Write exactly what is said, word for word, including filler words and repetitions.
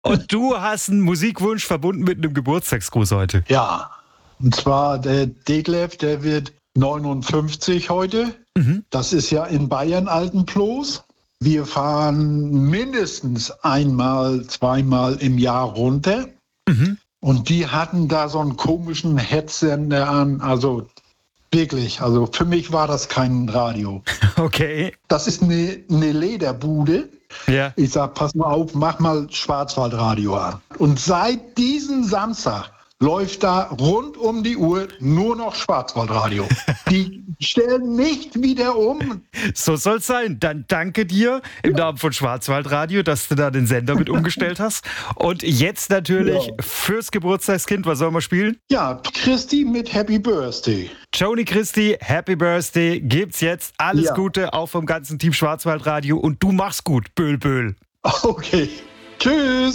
Und du hast einen Musikwunsch verbunden mit einem Geburtstagsgruß heute. Ja, und zwar der Detlef, der wird neunundfünfzig heute. Mhm. Das ist ja in Bayern Altenploß. Wir fahren mindestens einmal, zweimal im Jahr runter. Mhm. Und die hatten da so einen komischen Headsender an, also wirklich, also für mich war das kein Radio. Okay. Das ist eine, eine Lederbude. Ja. Ich sag, pass mal auf, mach mal Schwarzwaldradio an. Und seit diesem Samstag läuft da rund um die Uhr nur noch Schwarzwaldradio. Die stellen nicht wieder um. So soll's sein. Dann danke dir im ja. Namen von Schwarzwaldradio, dass du da den Sender mit umgestellt hast. Und jetzt natürlich ja. fürs Geburtstagskind, was sollen wir spielen? Ja, Christi mit Happy Birthday. Joni Christi, Happy Birthday gibt's jetzt. Alles ja. Gute, auch vom ganzen Team Schwarzwaldradio. Und du machst gut, Böhl, Böhl. Okay, tschüss.